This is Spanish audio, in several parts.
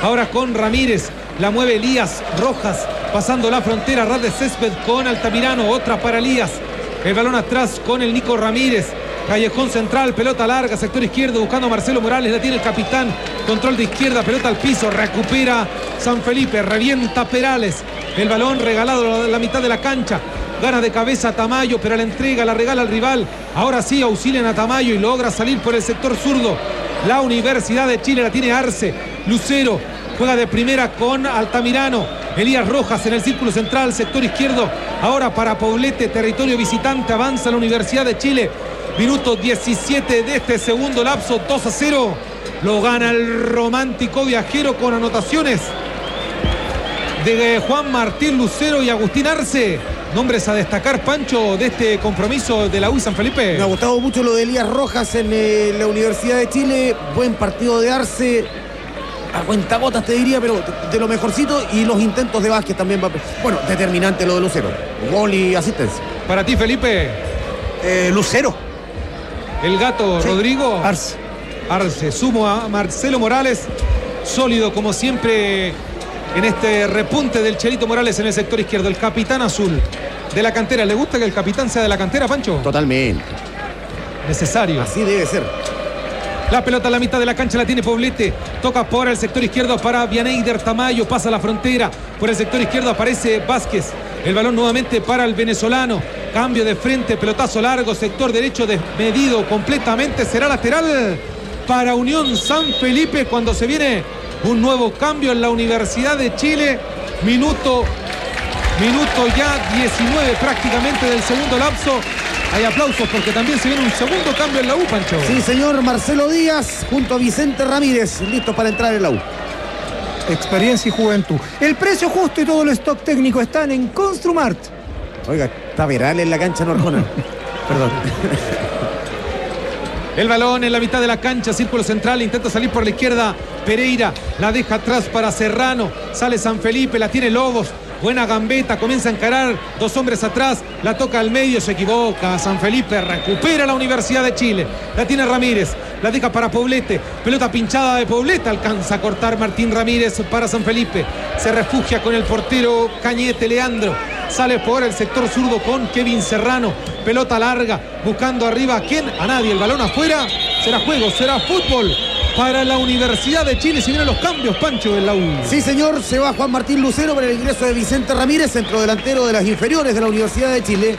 Ahora con Ramírez, la mueve Elías Rojas, pasando la frontera, ras de césped con Altamirano, otra para Elías. El balón atrás con el Nico Ramírez. Callejón central, pelota larga, sector izquierdo, buscando a Marcelo Morales, la tiene el capitán. Control de izquierda, pelota al piso, recupera San Felipe, revienta Perales. El balón regalado a la mitad de la cancha. Gana de cabeza a Tamayo, pero la entrega, la regala al rival. Ahora sí auxilian a Tamayo y logra salir por el sector zurdo. La Universidad de Chile la tiene Arce. Lucero juega de primera con Altamirano. Elías Rojas en el círculo central, sector izquierdo. Ahora para Poblete, territorio visitante. Avanza la Universidad de Chile. Minuto 17 de este segundo lapso, 2-0. Lo gana el romántico viajero con anotaciones de Juan Martín Lucero y Agustín Arce. Nombres a destacar, Pancho, de este compromiso de la U San Felipe. Me ha gustado mucho lo de Elías Rojas en la Universidad de Chile. Buen partido de Arce. A cuentagotas te diría, pero de lo mejorcito. Y los intentos de Vázquez también. Bueno, determinante lo de Lucero. Gol y asistencia. Para ti, Felipe. Lucero. El gato, sí. Rodrigo. Arce. Sumo a Marcelo Morales. Sólido como siempre en este repunte del Chelito Morales en el sector izquierdo. El capitán azul de la cantera. ¿Le gusta que el capitán sea de la cantera, Pancho? Totalmente. Necesario. Así debe ser. La pelota a la mitad de la cancha la tiene Poblete. Toca por el sector izquierdo para Vianeyder Tamayo. Pasa la frontera. Por el sector izquierdo aparece Vázquez. El balón nuevamente para el venezolano. Cambio de frente, pelotazo largo, sector derecho desmedido completamente. Será lateral para Unión San Felipe cuando se viene un nuevo cambio en la Universidad de Chile. Minuto ya 19 prácticamente del segundo lapso. Hay aplausos porque también se viene un segundo cambio en la U, Pancho. Sí, señor. Marcelo Díaz junto a Vicente Ramírez, listos para entrar en la U. Experiencia y juventud. El precio justo y todo el stock técnico están en Construmart. Oiga, está Veral en la cancha, no Arjona. Perdón. El balón en la mitad de la cancha, círculo central, intenta salir por la izquierda. Pereira la deja atrás para Serrano. Sale San Felipe, la tiene Lobos. Buena gambeta, comienza a encarar. Dos hombres atrás, la toca al medio, se equivoca. San Felipe recupera la Universidad de Chile. La tiene Ramírez, la deja para Poblete. Pelota pinchada de Poblete, alcanza a cortar Martín Ramírez para San Felipe. Se refugia con el portero Cañete Leandro. Sale por el sector zurdo con Kevin Serrano. Pelota larga, buscando arriba. ¿A quién? A nadie. El balón afuera. Será juego, será fútbol para la Universidad de Chile. Si vienen los cambios, Pancho, en la U. Sí, señor. Se va Juan Martín Lucero para el ingreso de Vicente Ramírez, centrodelantero de las inferiores de la Universidad de Chile.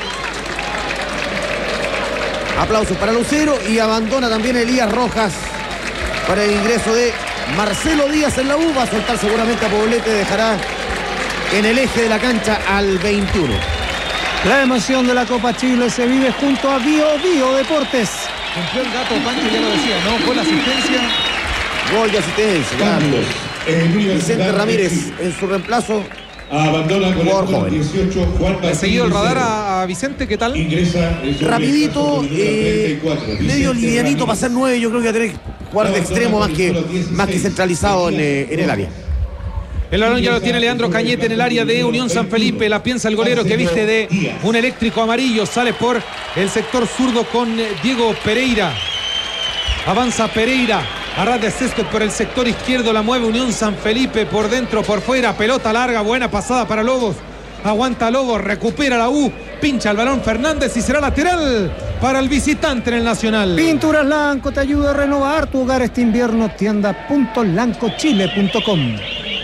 Aplausos para Lucero y abandona también Elías Rojas para el ingreso de Marcelo Díaz en la U. Va a soltar seguramente a Poblete, dejará en el eje de la cancha al 21. La emoción de la Copa Chile se vive junto a Bio Deportes. Cumplió el gato, Pancho, ya lo decía, ¿no? Fue la asistencia. Gol de asistencia, claro. Vicente Ramírez en su reemplazo. Abandona con el número 18 Juan ¿Ha seguido el radar a Vicente? ¿Qué tal? Ingresa rapidito, medio livianito para ser 9. Yo creo que va a tener que jugar de extremo más que centralizado en el área. El balón ya lo tiene Leandro Cañete en el área de Unión San Felipe. La piensa el golero que viste de un eléctrico amarillo. Sale por el sector zurdo con Diego Pereira. Avanza Pereira. A ras de césped por el sector izquierdo. La mueve Unión San Felipe por dentro, por fuera. Pelota larga, buena pasada para Lobos. Aguanta Lobos, recupera la U. Pincha el balón Fernández y será lateral para el visitante en el Nacional. Pinturas Lanco te ayuda a renovar tu hogar este invierno. Tienda.lancochile.com.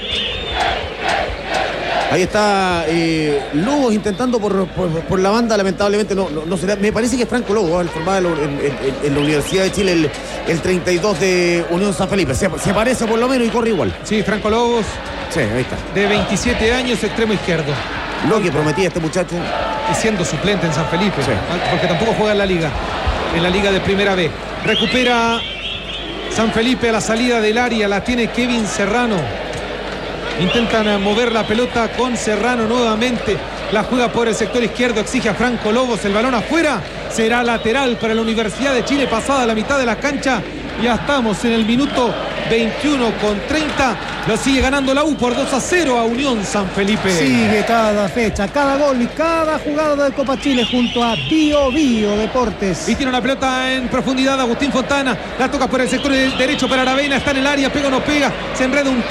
Ahí está Lobos intentando por la banda, lamentablemente no será. Me parece que es Franco Lobos, el formado en la Universidad de Chile, el 32 de Unión San Felipe. Se parece por lo menos y corre igual. Sí, Franco Lobos. Sí, ahí está. De 27 años, extremo izquierdo. Lo que prometía este muchacho. Y siendo suplente en San Felipe, sí. Porque tampoco juega en la liga de primera B. Recupera San Felipe a la salida del área, la tiene Kevin Serrano. Intentan mover la pelota con Serrano nuevamente. La juega por el sector izquierdo, exige a Franco Lobos. El balón afuera, será lateral para la Universidad de Chile, pasada la mitad de la cancha. Ya estamos en el minuto 21:30. Lo sigue ganando la U por 2-0 a Unión San Felipe. Sigue cada fecha, cada gol y cada jugada de Copa Chile junto a Bio Deportes. Y tiene una pelota en profundidad Agustín Fontana. La toca por el sector derecho para Aravena. Está en el área, pega o no pega. Se enreda un